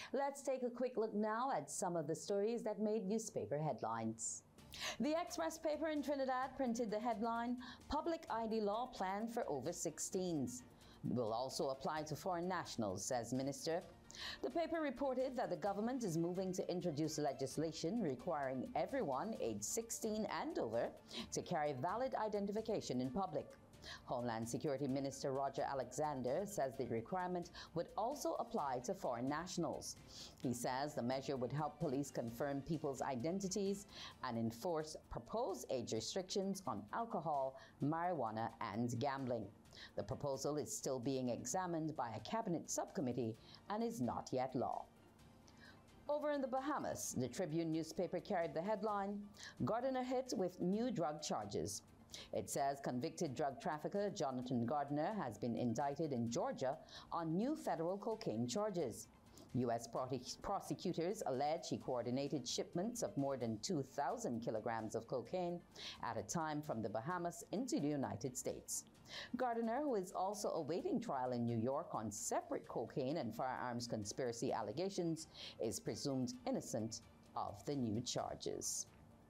Let's take a quick look now at some of the stories that made newspaper headlines. The Express paper in Trinidad printed the headline, "Public ID law planned for over 16s. Will also apply to foreign nationals," says Minister. The paper reported that the government is moving to introduce legislation requiring everyone aged 16 and over to carry valid identification in public. Homeland Security Minister Roger Alexander says the requirement would also apply to foreign nationals. He says the measure would help police confirm people's identities and enforce proposed age restrictions on alcohol, marijuana, and gambling. The proposal is still being examined by a cabinet subcommittee and is not yet law. Over in the Bahamas, the Tribune newspaper carried the headline, "Gardiner hit with new drug charges." It says convicted drug trafficker Jonathan Gardiner has been indicted in Georgia on new federal cocaine charges. U.S. prosecutors allege he coordinated shipments of more than 2,000 kilograms of cocaine at a time from the Bahamas into the United States. Gardiner, who is also awaiting trial in New York on separate cocaine and firearms conspiracy allegations, is presumed innocent of the new charges.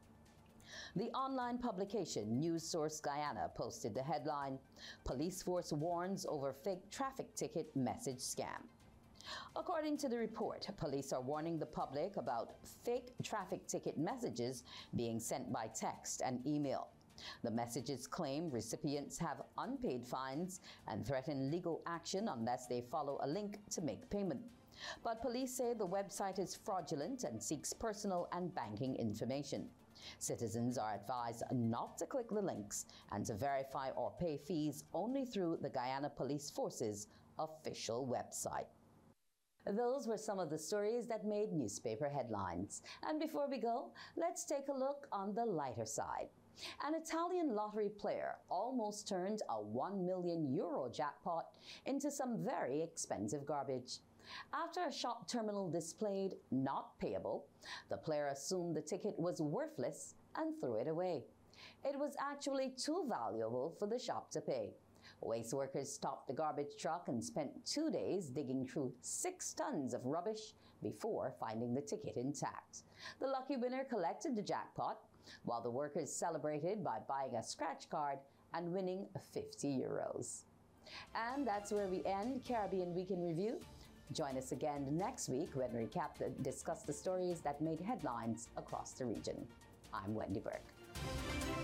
The online publication News Source Guyana posted the headline, "Police Force Warns Over Fake Traffic Ticket Message Scam." According to the report, police are warning the public about fake traffic ticket messages being sent by text and email. The messages claim recipients have unpaid fines and threaten legal action unless they follow a link to make payment. But police say the website is fraudulent and seeks personal and banking information. Citizens are advised not to click the links and to verify or pay fees only through the Guyana Police Force's official website. Those were some of the stories that made newspaper headlines. And before we go, let's take a look on the lighter side. An Italian lottery player almost turned a €1 million jackpot into some very expensive garbage. After a shop terminal displayed not payable, the player assumed the ticket was worthless and threw it away. It was actually too valuable for the shop to pay. Waste workers stopped the garbage truck and spent 2 days digging through 6 tons of rubbish before finding the ticket intact. The lucky winner collected the jackpot, while the workers celebrated by buying a scratch card and winning €50. And that's where we end Caribbean Week in Review. Join us again next week when we discuss the stories that made headlines across the region. I'm Wendy Burke.